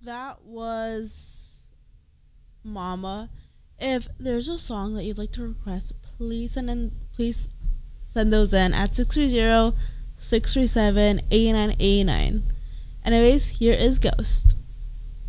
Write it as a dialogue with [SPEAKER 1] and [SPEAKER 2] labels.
[SPEAKER 1] that was Mama. If there's a song that you'd like to request, please send those in at 630 637 8989. Anyways, here is Ghost.